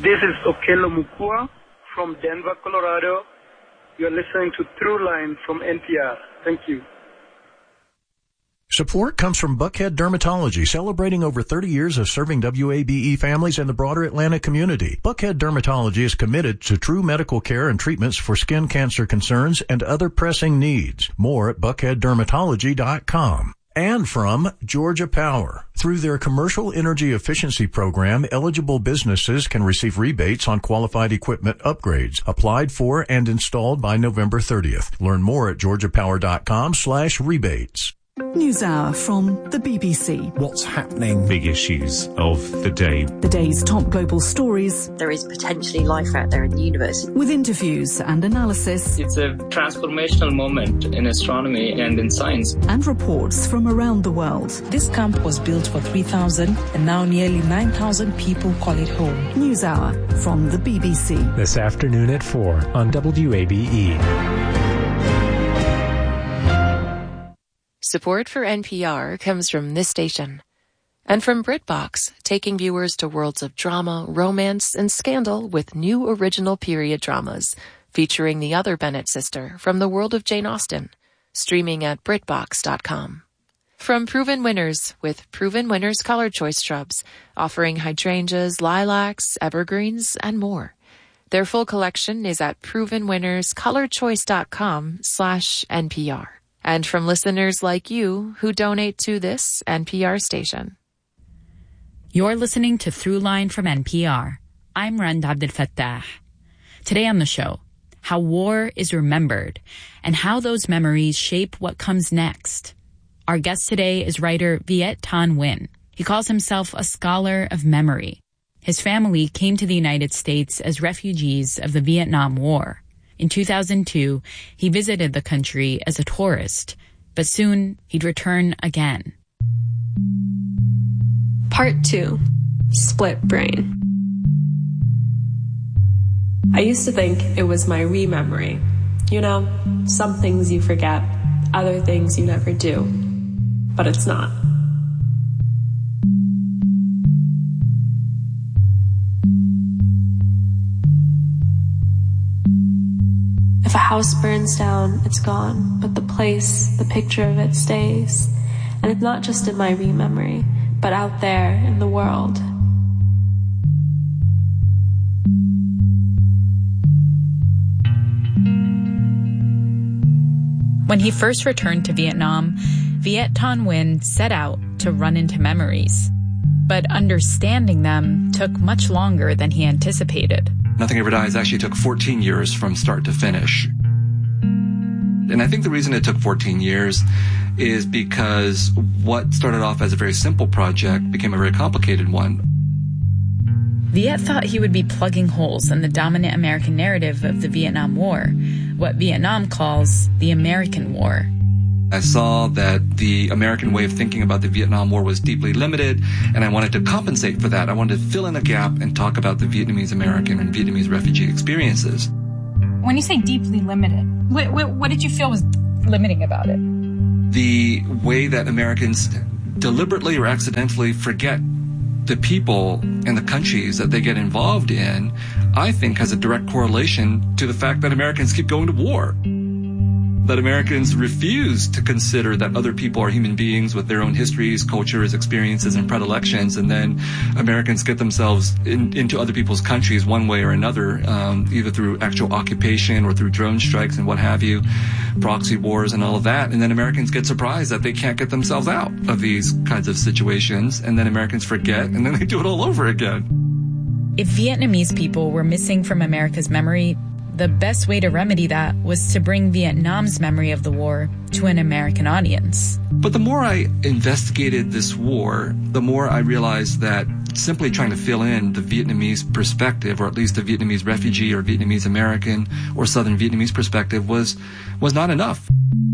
This is Okelo Mukua from Denver, Colorado. You're listening to Throughline from NPR. Thank you. Support comes from Buckhead Dermatology, celebrating over 30 years of serving WABE families and the broader Atlanta community. Buckhead Dermatology is committed to true medical care and treatments for skin cancer concerns and other pressing needs. More at buckheaddermatology.com. And from Georgia Power. Through their commercial energy efficiency program, eligible businesses can receive rebates on qualified equipment upgrades, applied for and installed by November 30th. Learn more at georgiapower.com/rebates. NewsHour from the BBC. What's happening? Big issues of the day. The day's top global stories. There is potentially life out there in the universe. With interviews and analysis. It's a transformational moment in astronomy and in science. And reports from around the world. This camp was built for 3,000 and now nearly 9,000 people call it home. NewsHour from the BBC. This afternoon at 4 on WABE. Support for NPR comes from this station and from BritBox, taking viewers to worlds of drama, romance, and scandal with new original period dramas featuring the other Bennett sister from the world of Jane Austen, streaming at BritBox.com. From Proven Winners with Proven Winners Color Choice Shrubs, offering hydrangeas, lilacs, evergreens, and more. Their full collection is at provenwinnerscolorchoice.com/NPR. And from listeners like you who donate to this NPR station. You're listening to Throughline from NPR. I'm Rand Abdel Fattah. Today on the show, how war is remembered and how those memories shape what comes next. Our guest today is writer Viet Thanh Nguyen. He calls himself a scholar of memory. His family came to the United States as refugees of the Vietnam War. In 2002, he visited the country as a tourist, but soon he'd return again. Part 2. Split Brain. I used to think it was my rememory. You know, some things you forget, other things you never do. But it's not. If a house burns down, it's gone, but the place, the picture of it stays. And it's not just in my rememory, but out there in the world. When he first returned to Vietnam, Viet Thanh Nguyen set out to run into memories. But understanding them took much longer than he anticipated. Nothing Ever Dies actually took 14 years from start to finish. And I think the reason it took 14 years is because what started off as a very simple project became a very complicated one. Viet thought he would be plugging holes in the dominant American narrative of the Vietnam War, what Vietnam calls the American War. I saw that the American way of thinking about the Vietnam War was deeply limited, and I wanted to compensate for that. I wanted to fill in a gap and talk about the Vietnamese American and Vietnamese refugee experiences. When you say deeply limited, what did you feel was limiting about it? The way that Americans deliberately or accidentally forget the people and the countries that they get involved in, I think has a direct correlation to the fact that Americans keep going to war. That Americans refuse to consider that other people are human beings with their own histories, cultures, experiences, and predilections, and then Americans get themselves into other people's countries one way or another, either through actual occupation or through drone strikes and what have you, proxy wars and all of that, and then Americans get surprised that they can't get themselves out of these kinds of situations, and then Americans forget, and then they do it all over again. If Vietnamese people were missing from America's memory, the best way to remedy that was to bring Vietnam's memory of the war to an American audience. But the more I investigated this war, the more I realized that simply trying to fill in the Vietnamese perspective, or at least the Vietnamese refugee or Vietnamese American or Southern Vietnamese perspective was not enough.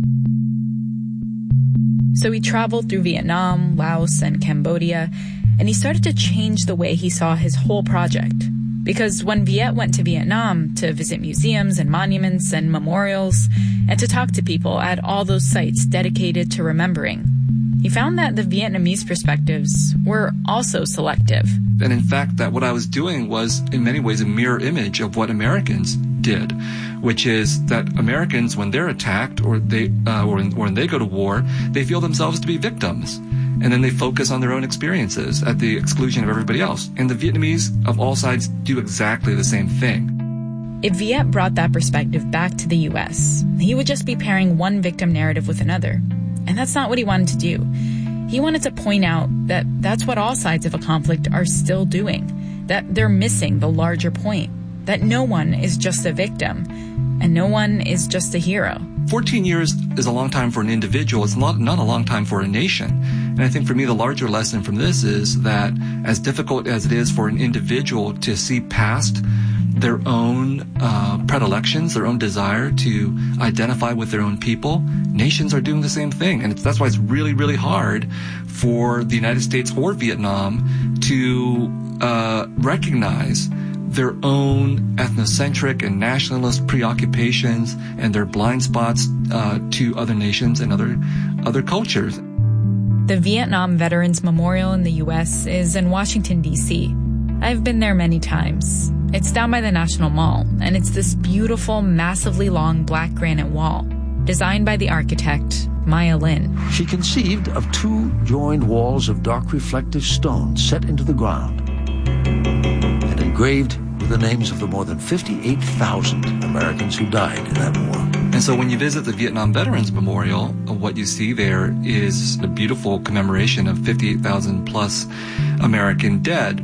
So he traveled through Vietnam, Laos, and Cambodia, and he started to change the way he saw his whole project. Because when Viet went to Vietnam to visit museums and monuments and memorials and to talk to people at all those sites dedicated to remembering, he found that the Vietnamese perspectives were also selective. And in fact, that what I was doing was in many ways a mirror image of what Americans did, which is that Americans, when they're attacked or when they go to war, they feel themselves to be victims. And then they focus on their own experiences at the exclusion of everybody else. And the Vietnamese of all sides do exactly the same thing. If Viet brought that perspective back to the U.S., he would just be pairing one victim narrative with another. And that's not what he wanted to do. He wanted to point out that that's what all sides of a conflict are still doing, that they're missing the larger point, that no one is just a victim, and no one is just a hero. 14 years is a long time for an individual. It's not a long time for a nation. And I think for me, the larger lesson from this is that as difficult as it is for an individual to see past their own predilections, their own desire to identify with their own people, nations are doing the same thing. And that's why it's really, really hard for the United States or Vietnam to recognize their own ethnocentric and nationalist preoccupations and their blind spots to other nations and other cultures. The Vietnam Veterans Memorial in the U.S. is in Washington, D.C. I've been there many times. It's down by the National Mall, and it's this beautiful, massively long black granite wall, designed by the architect Maya Lin. She conceived of two joined walls of dark reflective stone set into the ground and engraved with the names of the more than 58,000 Americans who died in that war. And so when you visit the Vietnam Veterans Memorial, what you see there is a beautiful commemoration of 58,000 plus American dead,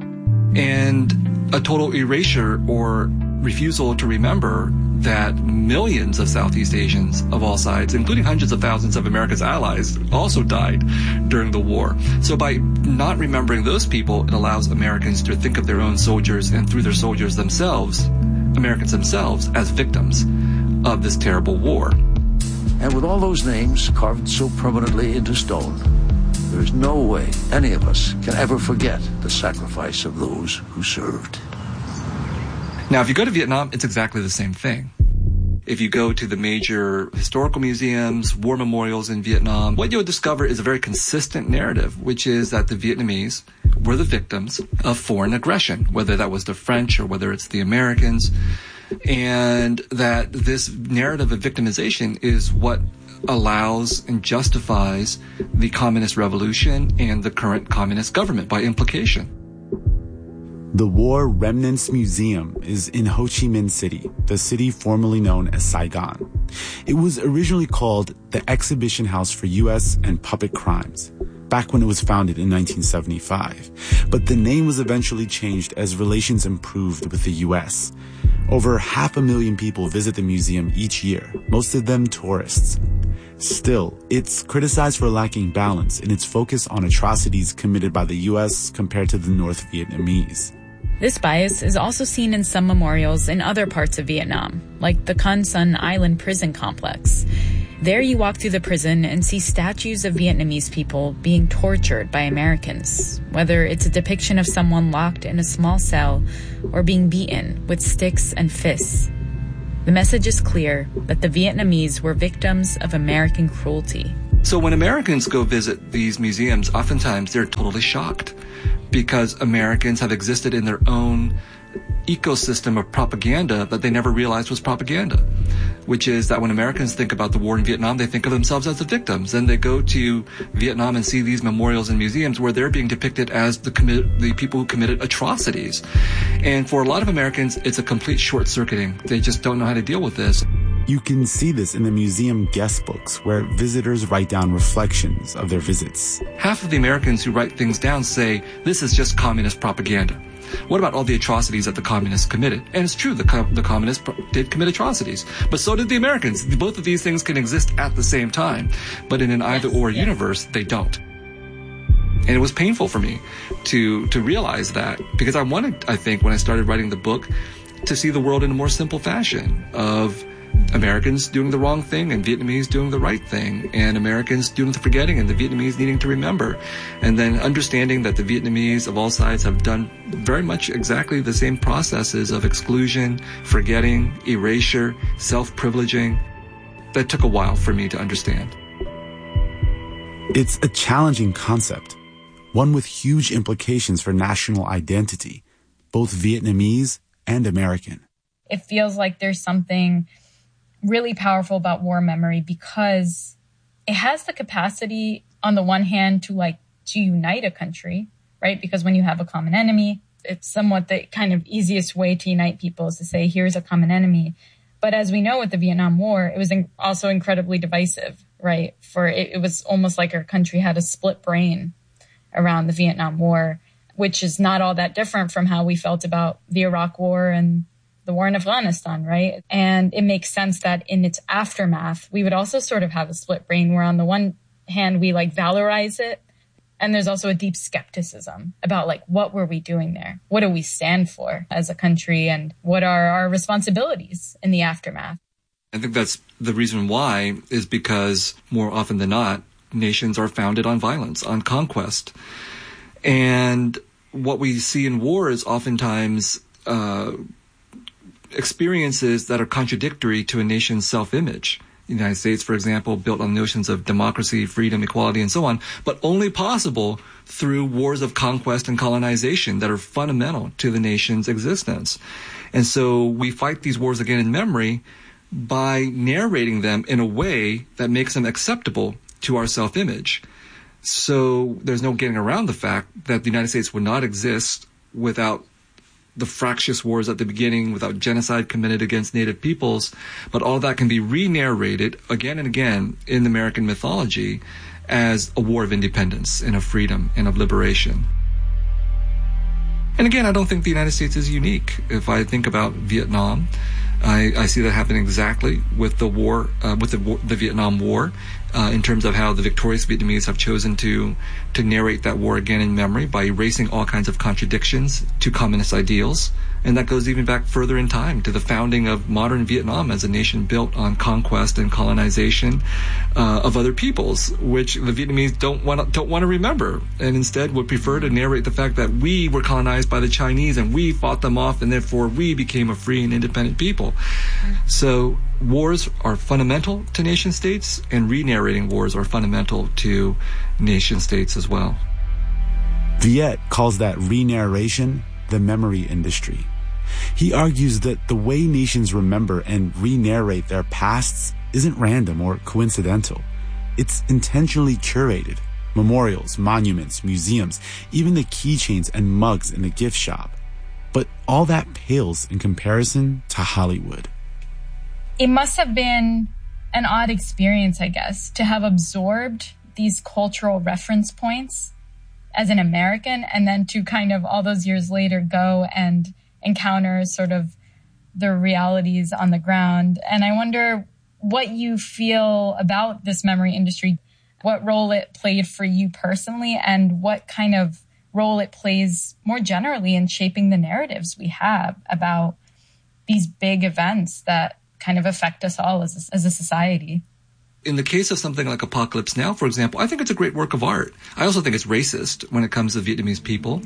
and a total erasure or refusal to remember that millions of Southeast Asians of all sides, including hundreds of thousands of America's allies, also died during the war. So by not remembering those people, it allows Americans to think of their own soldiers and through their soldiers themselves, Americans themselves, as victims of this terrible war. And with all those names carved so permanently into stone, there is no way any of us can ever forget the sacrifice of those who served. Now, if you go to Vietnam, it's exactly the same thing. If you go to the major historical museums, war memorials in Vietnam, what you'll discover is a very consistent narrative, which is that the Vietnamese were the victims of foreign aggression, whether that was the French or whether it's the Americans, and that this narrative of victimization is what allows and justifies the communist revolution and the current communist government by implication. The War Remnants Museum is in Ho Chi Minh City, the city formerly known as Saigon. It was originally called the Exhibition House for U.S. and Puppet Crimes, back when it was founded in 1975. But the name was eventually changed as relations improved with the U.S. Over 500,000 people visit the museum each year, most of them tourists. Still, it's criticized for lacking balance in its focus on atrocities committed by the U.S. compared to the North Vietnamese. This bias is also seen in some memorials in other parts of Vietnam, like the Con Son Island prison complex. There you walk through the prison and see statues of Vietnamese people being tortured by Americans, whether it's a depiction of someone locked in a small cell or being beaten with sticks and fists. The message is clear that the Vietnamese were victims of American cruelty. So when Americans go visit these museums, oftentimes they're totally shocked because Americans have existed in their own ecosystem of propaganda that they never realized was propaganda, which is that when Americans think about the war in Vietnam, they think of themselves as the victims. Then they go to Vietnam and see these memorials and museums where they're being depicted as the people who committed atrocities. And for a lot of Americans, it's a complete short-circuiting. They just don't know how to deal with this. You can see this in the museum guest books, where visitors write down reflections of their visits. Half of the Americans who write things down say, this is just communist propaganda. What about all the atrocities that the communists committed? And it's true, the communists did commit atrocities, but so did the Americans. Both of these things can exist at the same time, but in an either-or universe, they don't. And it was painful for me to realize that, because I wanted, I think, when I started writing the book, to see the world in a more simple fashion of Americans doing the wrong thing and Vietnamese doing the right thing, and Americans doing the forgetting and the Vietnamese needing to remember. And then understanding that the Vietnamese of all sides have done very much exactly the same processes of exclusion, forgetting, erasure, self-privileging. That took a while for me to understand. It's a challenging concept, one with huge implications for national identity, both Vietnamese and American. It feels like there's something really powerful about war memory because it has the capacity, on the one hand, to unite a country, right? Because when you have a common enemy, it's somewhat the kind of easiest way to unite people is to say, here's a common enemy. But as we know with the Vietnam War, it was also incredibly divisive, right? For it was almost like our country had a split brain around the Vietnam War, which is not all that different from how we felt about the Iraq War and the war in Afghanistan, right? And it makes sense that in its aftermath, we would also sort of have a split brain where on the one hand, we valorize it. And there's also a deep skepticism about what were we doing there? What do we stand for as a country? And what are our responsibilities in the aftermath? I think that's the reason why is because more often than not, nations are founded on violence, on conquest. And what we see in war is oftentimes experiences that are contradictory to a nation's self-image. The United States, for example, built on notions of democracy, freedom, equality, and so on, but only possible through wars of conquest and colonization that are fundamental to the nation's existence. And so we fight these wars again in memory by narrating them in a way that makes them acceptable to our self-image. So there's no getting around the fact that the United States would not exist without the fractious wars at the beginning, without genocide committed against native peoples, but all that can be re-narrated again and again in American mythology as a war of independence and of freedom and of liberation. And again, I don't think the United States is unique. If I think about Vietnam, I see that happen exactly with the war, the Vietnam War, in terms of how the victorious Vietnamese have chosen to narrate that war again in memory by erasing all kinds of contradictions to communist ideals. And that goes even back further in time to the founding of modern Vietnam as a nation built on conquest and colonization of other peoples, which the Vietnamese don't want to remember, and instead would prefer to narrate the fact that we were colonized by the Chinese and we fought them off, and therefore we became a free and independent people. So wars are fundamental to nation states, and re-narrating wars are fundamental to nation states as well. Viet calls that re-narration the memory industry. He argues that the way nations remember and re-narrate their pasts isn't random or coincidental. It's intentionally curated. Memorials, monuments, museums, even the keychains and mugs in the gift shop. But all that pales in comparison to Hollywood. It must have been an odd experience, I guess, to have absorbed these cultural reference points as an American, and then to kind of all those years later go and encounter sort of the realities on the ground. And I wonder what you feel about this memory industry, what role it played for you personally, and what kind of role it plays more generally in shaping the narratives we have about these big events that kind of affect us all as a society. In the case of something like Apocalypse Now, for example, I think it's a great work of art. I also think it's racist when it comes to Vietnamese people.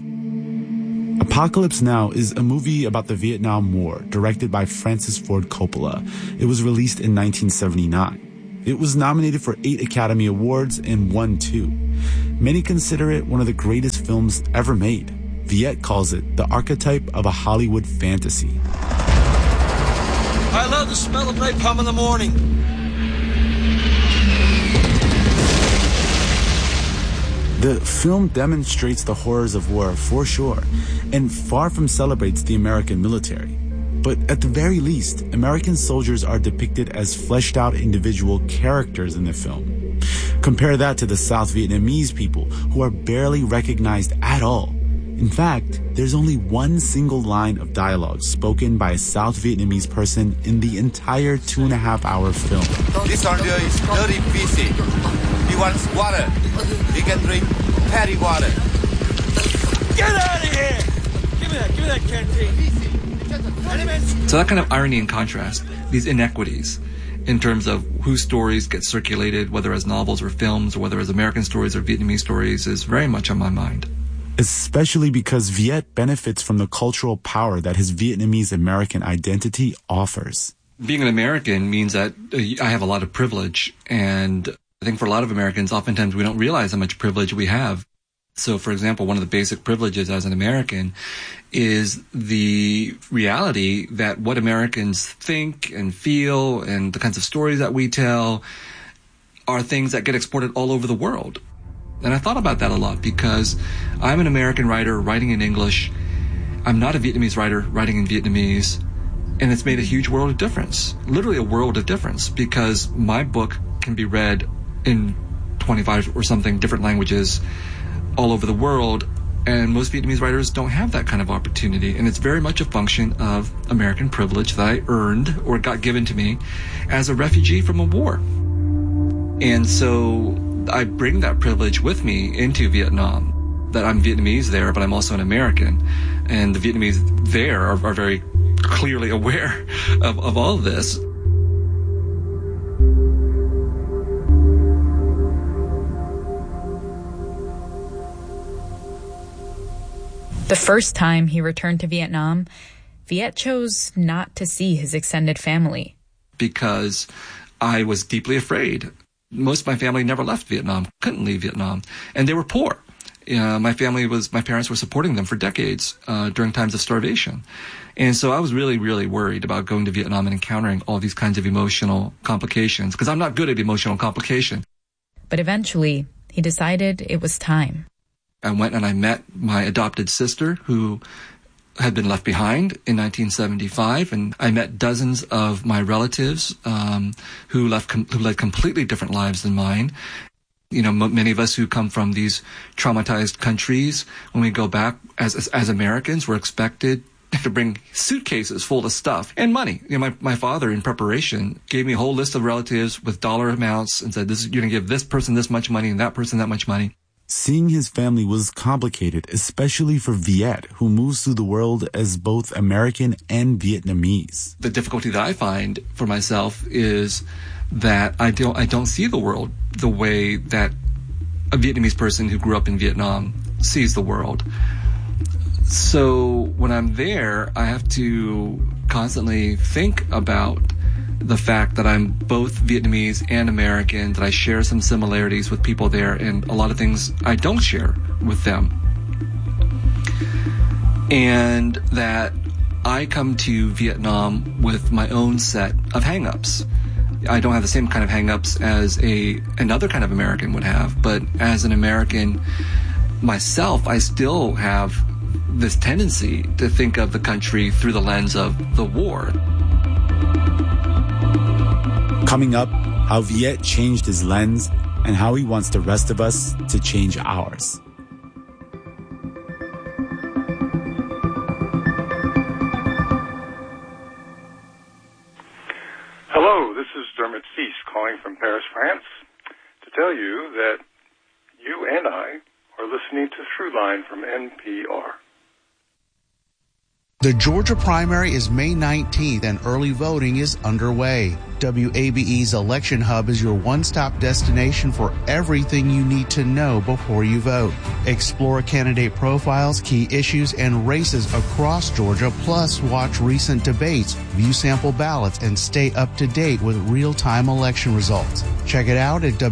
Apocalypse Now is a movie about the Vietnam War, directed by Francis Ford Coppola. It was released in 1979. It was nominated for 8 Academy Awards and won 2. Many consider it one of the greatest films ever made. Viet calls it the archetype of a Hollywood fantasy. I love the smell of napalm in the morning. The film demonstrates the horrors of war, for sure, and far from celebrates the American military. But at the very least, American soldiers are depicted as fleshed-out individual characters in the film. Compare that to the South Vietnamese people, who are barely recognized at all. In fact, there's only one single line of dialogue spoken by a South Vietnamese person in the entire 2.5-hour film. This soldier is very busy. He wants water. He can drink patty water. Get out of here! Give me that canteen. So that kind of irony and contrast, these inequities in terms of whose stories get circulated, whether as novels or films, or whether as American stories or Vietnamese stories, is very much on my mind. Especially because Viet benefits from the cultural power that his Vietnamese American identity offers. Being an American means that I have a lot of privilege, and I think for a lot of Americans, oftentimes we don't realize how much privilege we have. So, for example, one of the basic privileges as an American is the reality that what Americans think and feel and the kinds of stories that we tell are things that get exported all over the world. And I thought about that a lot because I'm an American writer writing in English. I'm not a Vietnamese writer writing in Vietnamese. And it's made a huge world of difference, literally a world of difference, because my book can be read in 25 or something different languages all over the world. And most Vietnamese writers don't have that kind of opportunity. And it's very much a function of American privilege that I earned or got given to me as a refugee from a war. And so I bring that privilege with me into Vietnam, that I'm Vietnamese there, but I'm also an American. And the Vietnamese there are very clearly aware of all of this. The first time he returned to Vietnam, Viet chose not to see his extended family. Because I was deeply afraid. Most of my family never left Vietnam, couldn't leave Vietnam, and they were poor. My parents were supporting them for decades during times of starvation. And so I was really, really worried about going to Vietnam and encountering all these kinds of emotional complications, because I'm not good at emotional complication. But eventually, he decided it was time. I went and I met my adopted sister, who had been left behind in 1975, and I met dozens of my relatives who led completely different lives than mine. You know, many of us who come from these traumatized countries, when we go back as Americans, we're expected to bring suitcases full of stuff and money. You know, my father, in preparation, gave me a whole list of relatives with dollar amounts and said, you're going to give this person this much money and that person that much money. Seeing his family was complicated, especially for Viet, who moves through the world as both American and Vietnamese. The difficulty that I find for myself is that I don't see the world the way that a Vietnamese person who grew up in Vietnam sees the world. So when I'm there, I have to constantly think about the fact that I'm both Vietnamese and American, that I share some similarities with people there and a lot of things I don't share with them. And that I come to Vietnam with my own set of hang-ups. I don't have the same kind of hang-ups as another kind of American would have, but as an American myself, I still have this tendency to think of the country through the lens of the war. Coming up, how Viet changed his lens and how he wants the rest of us to change ours. Hello, this is Dermot Feast calling from Paris, France, to tell you that you and I are listening to Throughline from NPR. The Georgia primary is May 19th and early voting is underway. WABE's Election Hub is your one-stop destination for everything you need to know before you vote. Explore candidate profiles, key issues, and races across Georgia, plus watch recent debates, view sample ballots, and stay up to date with real-time election results. Check it out at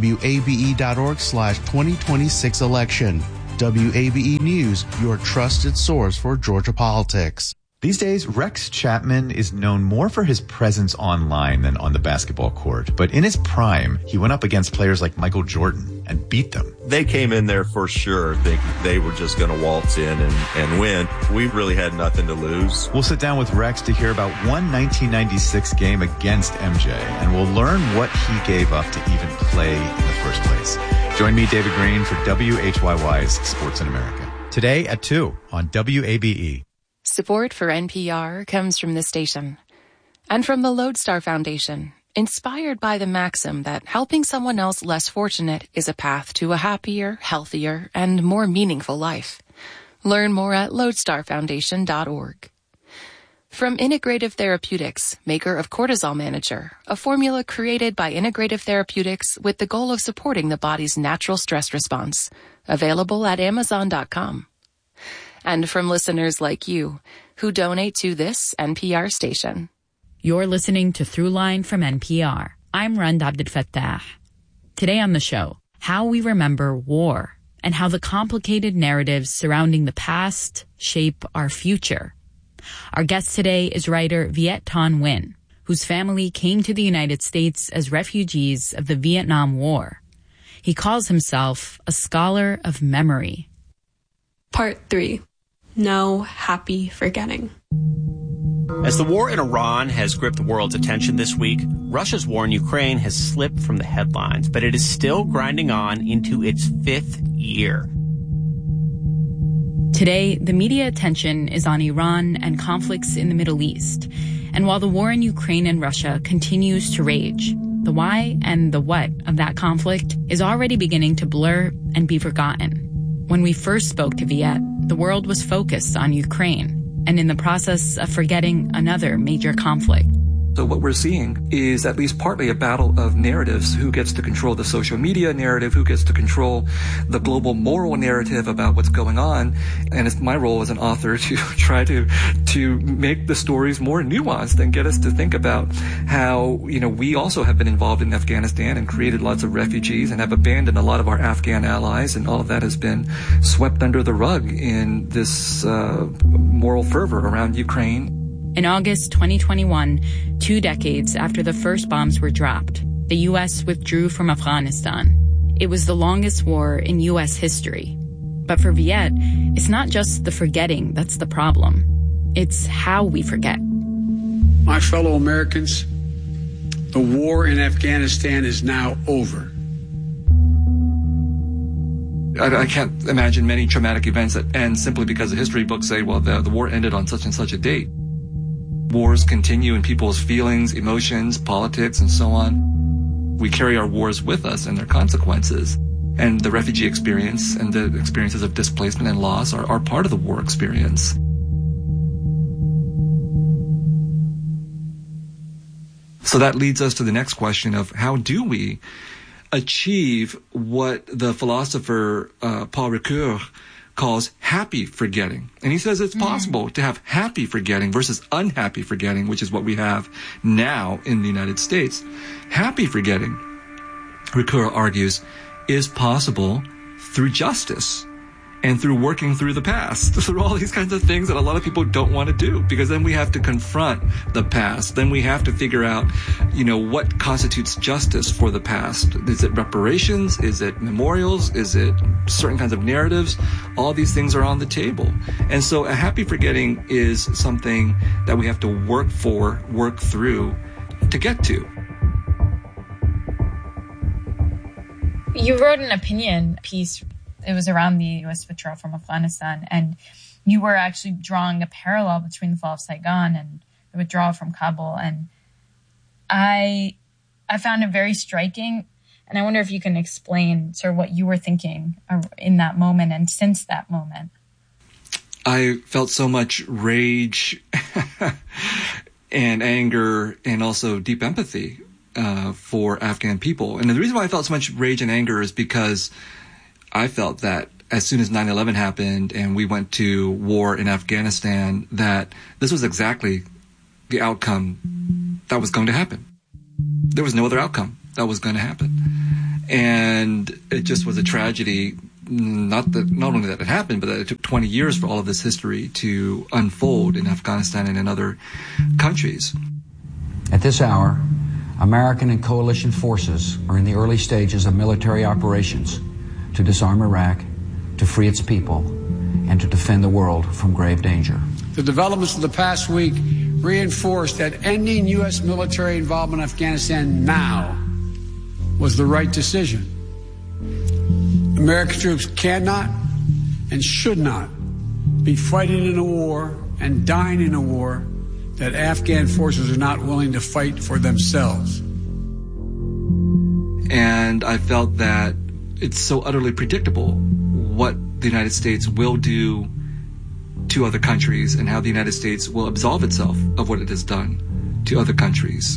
wabe.org/2026election. WABE News, your trusted source for Georgia politics. These days, Rex Chapman is known more for his presence online than on the basketball court. But in his prime, he went up against players like Michael Jordan and beat them. They came in there for sure thinking they were just going to waltz in and win. We really had nothing to lose. We'll sit down with Rex to hear about one 1996 game against MJ, and we'll learn what he gave up to even play in the first place. Join me, David Green, for WHYY's Sports in America. Today at 2 on WABE. Support for NPR comes from this station and from the Lodestar Foundation, inspired by the maxim that helping someone else less fortunate is a path to a happier, healthier, and more meaningful life. Learn more at lodestarfoundation.org. From Integrative Therapeutics, maker of Cortisol Manager, a formula created by Integrative Therapeutics with the goal of supporting the body's natural stress response. Available at Amazon.com. And from listeners like you, who donate to this NPR station. You're listening to Throughline from NPR. I'm Rand Abdel Fattah. Today on the show, how we remember war and how the complicated narratives surrounding the past shape our future. Our guest today is writer Viet Thanh Nguyen, whose family came to the United States as refugees of the Vietnam War. He calls himself a scholar of memory. Part 3. No happy forgetting. As the war in Iran has gripped the world's attention this week, Russia's war in Ukraine has slipped from the headlines, but it is still grinding on into its 5th year. Today, the media attention is on Iran and conflicts in the Middle East. And while the war in Ukraine and Russia continues to rage, the why and the what of that conflict is already beginning to blur and be forgotten. When we first spoke to Viet, the world was focused on Ukraine, and in the process of forgetting another major conflict. So what we're seeing is at least partly a battle of narratives. Who gets to control the social media narrative? Who gets to control the global moral narrative about what's going on? And it's my role as an author to try to make the stories more nuanced and get us to think about how, we also have been involved in Afghanistan and created lots of refugees and have abandoned a lot of our Afghan allies, and all of that has been swept under the rug in this moral fervor around Ukraine. In August 2021, 2 decades after the first bombs were dropped, the U.S. withdrew from Afghanistan. It was the longest war in U.S. history. But for Viet, it's not just the forgetting that's the problem. It's how we forget. My fellow Americans, the war in Afghanistan is now over. I can't imagine many traumatic events that end simply because the history books say, well, the war ended on such and such a date. Wars continue in people's feelings, emotions, politics, and so on. We carry our wars with us and their consequences. And the refugee experience and the experiences of displacement and loss are part of the war experience. So that leads us to the next question of how do we achieve what the philosopher Paul Ricoeur calls happy forgetting. And he says it's possible to have happy forgetting versus unhappy forgetting, which is what we have now in the United States. Happy forgetting, Ricoeur argues, is possible through justice and through working through the past, through all these kinds of things that a lot of people don't want to do, because then we have to confront the past. Then we have to figure out, what constitutes justice for the past. Is it reparations? Is it memorials? Is it certain kinds of narratives? All these things are on the table. And so a happy forgetting is something that we have to work through to get to. You wrote an opinion piece. It was around the U.S. withdrawal from Afghanistan, and you were actually drawing a parallel between the fall of Saigon and the withdrawal from Kabul. And I found it very striking, and I wonder if you can explain sort of what you were thinking in that moment and since that moment. I felt so much rage and anger and also deep empathy for Afghan people. And the reason why I felt so much rage and anger is because I felt that as soon as 9/11 happened and we went to war in Afghanistan, that this was exactly the outcome that was going to happen. There was no other outcome that was going to happen. And it just was a tragedy, not only that it happened, but that it took 20 years for all of this history to unfold in Afghanistan and in other countries. At this hour, American and coalition forces are in the early stages of military operations to disarm Iraq, to free its people, and to defend the world from grave danger. The developments of the past week reinforced that ending U.S. military involvement in Afghanistan now was the right decision. American troops cannot and should not be fighting in a war and dying in a war that Afghan forces are not willing to fight for themselves. And I felt that it's so utterly predictable what the United States will do to other countries and how the United States will absolve itself of what it has done to other countries.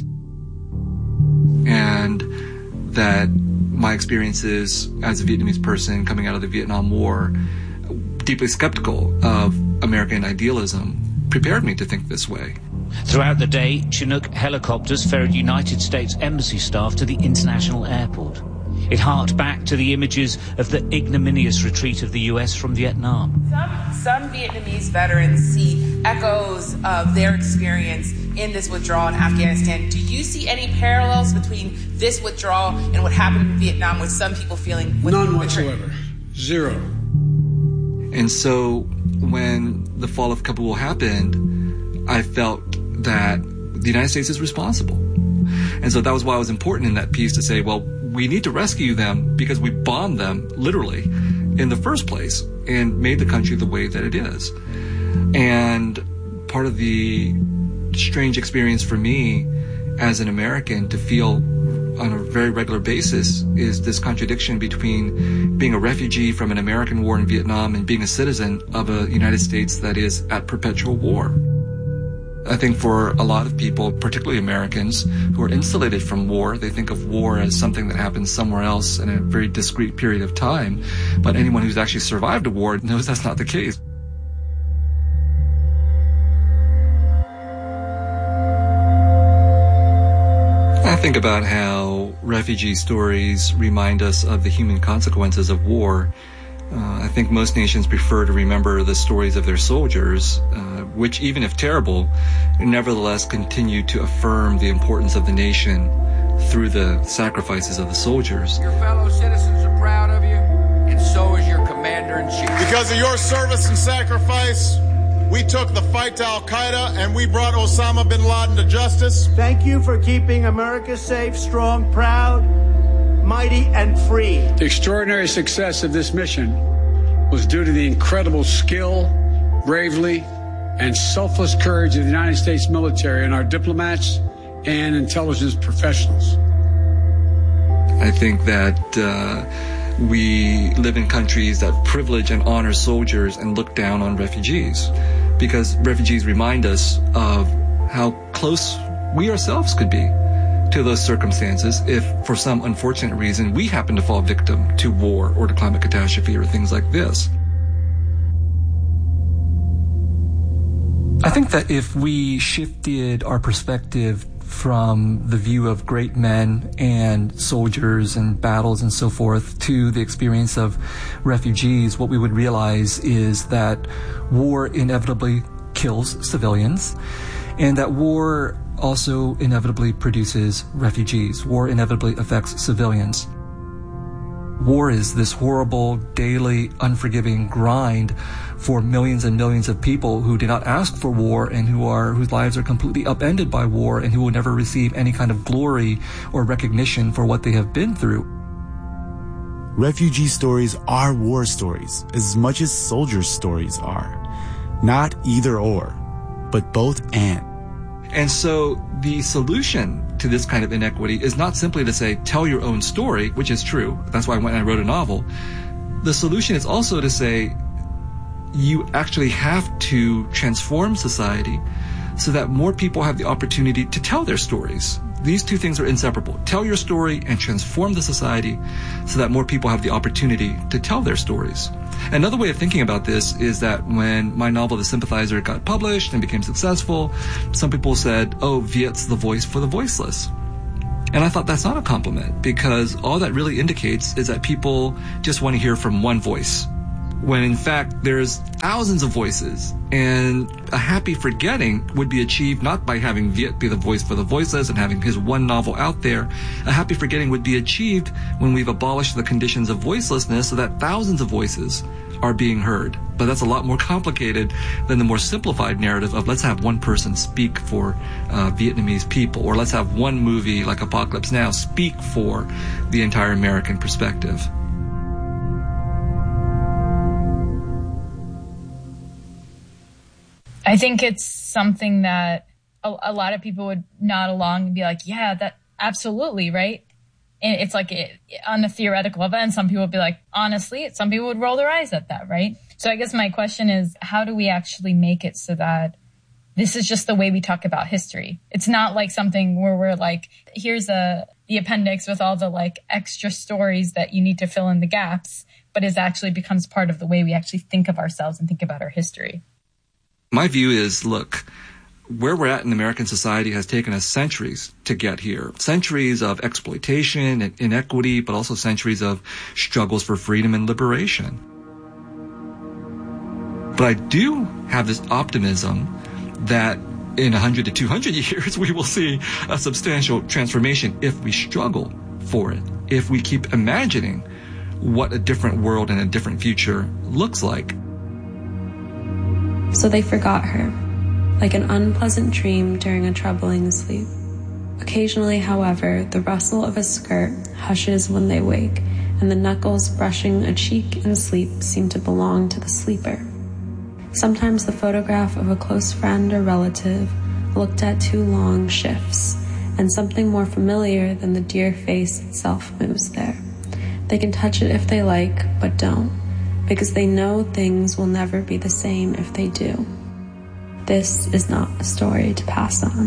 And that my experiences as a Vietnamese person coming out of the Vietnam War, deeply skeptical of American idealism, prepared me to think this way. Throughout the day, Chinook helicopters ferried United States Embassy staff to the international airport. It harked back to the images of the ignominious retreat of the US from Vietnam. Some Vietnamese veterans see echoes of their experience in this withdrawal in Afghanistan. Do you see any parallels between this withdrawal and what happened in Vietnam, with some people feeling none whatsoever? Zero. And so when the fall of Kabul happened, I felt that the United States is responsible. And so that was why it was important in that piece to say, well, we need to rescue them because we bombed them, literally, in the first place and made the country the way that it is. And part of the strange experience for me as an American to feel on a very regular basis is this contradiction between being a refugee from an American war in Vietnam and being a citizen of a United States that is at perpetual war. I think for a lot of people, particularly Americans, who are insulated from war, they think of war as something that happens somewhere else in a very discrete period of time. But anyone who's actually survived a war knows that's not the case. I think about how refugee stories remind us of the human consequences of war. I think most nations prefer to remember the stories of their soldiers, which, even if terrible, nevertheless continue to affirm the importance of the nation through the sacrifices of the soldiers. Your fellow citizens are proud of you, and so is your commander-in-chief. Because of your service and sacrifice, we took the fight to Al-Qaeda and we brought Osama bin Laden to justice. Thank you for keeping America safe, strong, proud, mighty, and free. The extraordinary success of this mission was due to the incredible skill, bravery, and selfless courage of the United States military and our diplomats and intelligence professionals. I think that we live in countries that privilege and honor soldiers and look down on refugees, because refugees remind us of how close we ourselves could be to those circumstances if, for some unfortunate reason, we happen to fall victim to war or to climate catastrophe or things like this. I think that if we shifted our perspective from the view of great men and soldiers and battles and so forth to the experience of refugees, what we would realize is that war inevitably kills civilians, and that war also inevitably produces refugees. War inevitably affects civilians. War is this horrible, daily, unforgiving grind for millions and millions of people who did not ask for war and whose lives are completely upended by war and who will never receive any kind of glory or recognition for what they have been through. Refugee stories are war stories as much as soldiers' stories are. Not either or, but both and. And so the solution to this kind of inequity is not simply to say, tell your own story, which is true. That's why I went and I wrote a novel. The solution is also to say, you actually have to transform society so that more people have the opportunity to tell their stories. These two things are inseparable. Tell your story and transform the society so that more people have the opportunity to tell their stories. Another way of thinking about this is that when my novel, The Sympathizer, got published and became successful, some people said, oh, Viet's the voice for the voiceless. And I thought that's not a compliment, because all that really indicates is that people just want to hear from one voice, when in fact there's thousands of voices, and a happy forgetting would be achieved not by having Viet be the voice for the voiceless and having his one novel out there. A happy forgetting would be achieved when we've abolished the conditions of voicelessness so that thousands of voices are being heard. But that's a lot more complicated than the more simplified narrative of let's have one person speak for Vietnamese people, or let's have one movie like Apocalypse Now speak for the entire American perspective. I think it's something that a lot of people would nod along and be like, yeah, that absolutely, right? And it's like on a theoretical level, and some people would be like, honestly, some people would roll their eyes at that, right? So I guess my question is, how do we actually make it so that this is just the way we talk about history? It's not like something where we're like, here's the appendix with all the like extra stories that you need to fill in the gaps, but it actually becomes part of the way we actually think of ourselves and think about our history. My view is, look, where we're at in American society has taken us centuries to get here. Centuries of exploitation and inequity, but also centuries of struggles for freedom and liberation. But I do have this optimism that in 100 to 200 years, we will see a substantial transformation if we struggle for it, if we keep imagining what a different world and a different future looks like. So they forgot her, like an unpleasant dream during a troubling sleep. Occasionally, however, the rustle of a skirt hushes when they wake, and the knuckles brushing a cheek in sleep seem to belong to the sleeper. Sometimes the photograph of a close friend or relative looked at too long shifts, and something more familiar than the dear face itself moves there. They can touch it if they like, but don't, because they know things will never be the same if they do. This is not a story to pass on.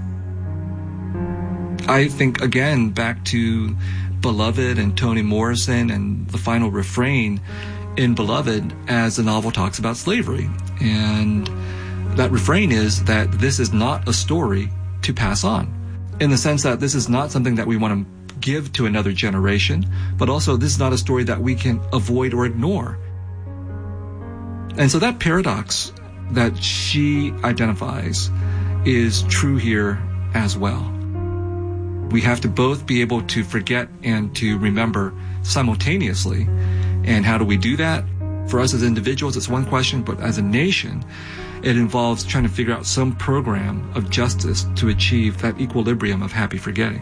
I think, again, back to Beloved and Toni Morrison and the final refrain in Beloved as the novel talks about slavery. And that refrain is that this is not a story to pass on, in the sense that this is not something that we want to give to another generation, but also this is not a story that we can avoid or ignore. And so that paradox that she identifies is true here as well. We have to both be able to forget and to remember simultaneously. And how do we do that? For us as individuals, it's one question, but as a nation, it involves trying to figure out some program of justice to achieve that equilibrium of happy forgetting.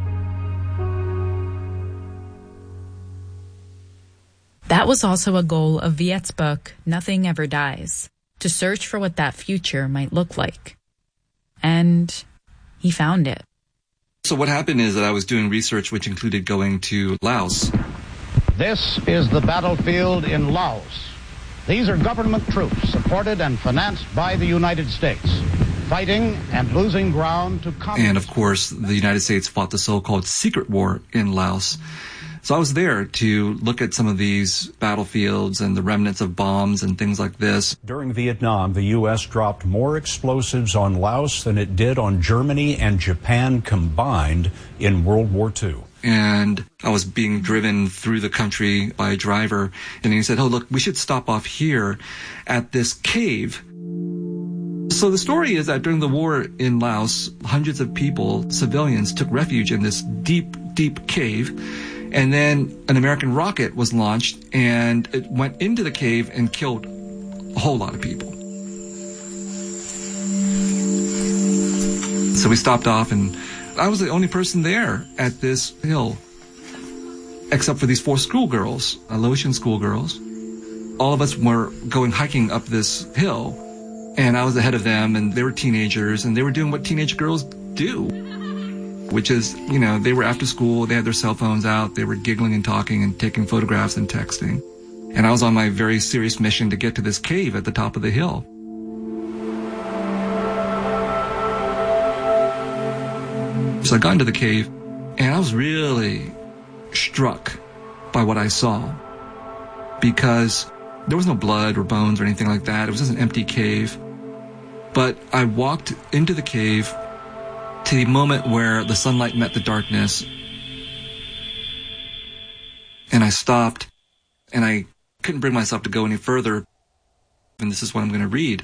That was also a goal of Viet's book, Nothing Ever Dies, to search for what that future might look like. And he found it. So what happened is that I was doing research which included going to Laos. This is the battlefield in Laos. These are government troops supported and financed by the United States, fighting and losing ground to communists. And of course, the United States fought the so-called secret war in Laos. So I was there to look at some of these battlefields and the remnants of bombs and things like this. During Vietnam, the U.S. dropped more explosives on Laos than it did on Germany and Japan combined in World War II. And I was being driven through the country by a driver, and he said, "Oh, look, we should stop off here at this cave." So the story is that during the war in Laos, hundreds of people, civilians, took refuge in this deep, deep cave. And then an American rocket was launched, and it went into the cave and killed a whole lot of people. So we stopped off, and I was the only person there at this hill, except for these 4 schoolgirls, Laotian schoolgirls. All of us were going hiking up this hill, and I was ahead of them, and they were teenagers, and they were doing what teenage girls do, which is, you know, they were after school, they had their cell phones out, they were giggling and talking and taking photographs and texting. And I was on my very serious mission to get to this cave at the top of the hill. So I got into the cave, and I was really struck by what I saw, because there was no blood or bones or anything like that. It was just an empty cave. But I walked into the cave to the moment where the sunlight met the darkness, and I stopped, and I couldn't bring myself to go any further, and this is what I'm going to read.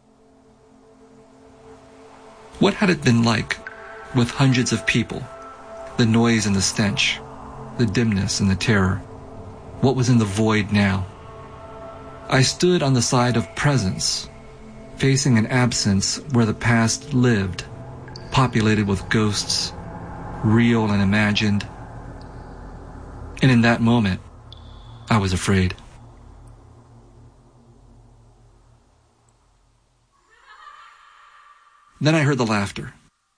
What had it been like with hundreds of people, the noise and the stench, the dimness and the terror? What was in the void now? I stood on the side of presence, facing an absence where the past lived, populated with ghosts, real and imagined. And in that moment, I was afraid. Then I heard the laughter.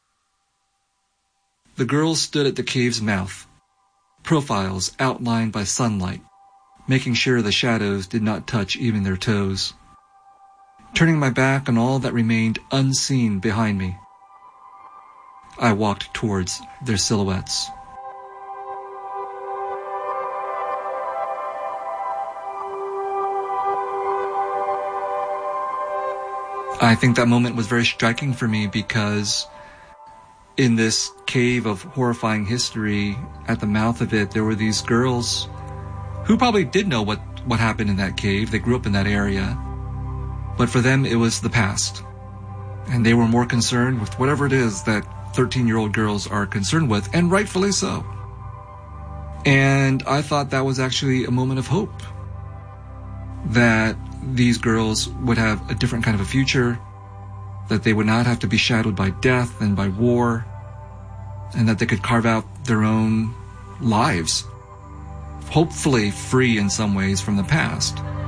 The girls stood at the cave's mouth, profiles outlined by sunlight, making sure the shadows did not touch even their toes. Turning my back on all that remained unseen behind me, I walked towards their silhouettes. I think that moment was very striking for me because in this cave of horrifying history, at the mouth of it, there were these girls who probably did know what happened in that cave. They grew up in that area. But for them, it was the past. And they were more concerned with whatever it is that 13-year-old girls are concerned with, and rightfully so. And I thought that was actually a moment of hope, that these girls would have a different kind of a future, that they would not have to be shadowed by death and by war, and that they could carve out their own lives, hopefully free in some ways from the past.